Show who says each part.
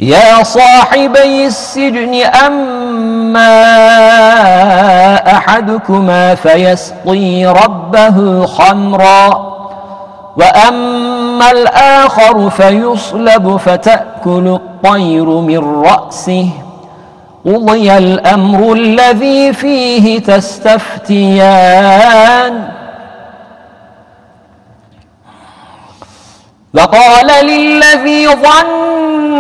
Speaker 1: يا صاحبي السجن أما أحدكما فيسقي ربه خمرا وأما الآخر فيصلب فتأكل الطير من رأسه قضي الأمر الذي فيه تستفتيان وقال للذي ظن